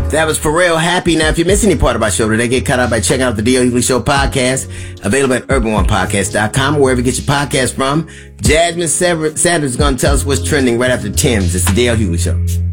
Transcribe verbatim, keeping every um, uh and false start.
That was Pharrell Happy. Now, if you miss any part of our show today, get caught up by checking out the D L Hughley Show podcast, available at urban one podcast dot com or wherever you get your podcast from. Jasmine Sanders is going to tell us what's trending right after Tim's. It's the D L Hughley Show.